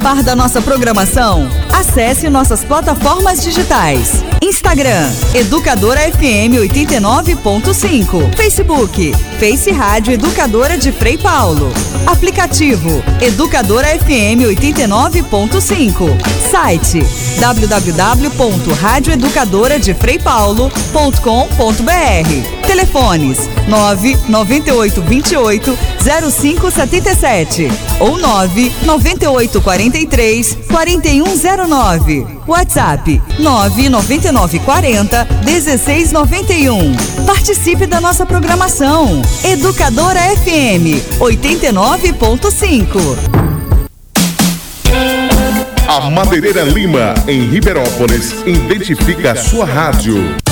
Par da nossa programação, acesse nossas plataformas digitais. Instagram, Educadora FM 89.5. Facebook, Face Rádio Educadora de Frei Paulo. Aplicativo, Educadora FM 89.5. Site, www.radioeducadoradefreipaulo.com.br. Telefones, 99828-0577 ou 99843-4109. WhatsApp, 99940-1691. Participe da nossa programação. Educadora FM 89.5. A Madeireira Lima, em Ribeirópolis, identifica a sua rádio.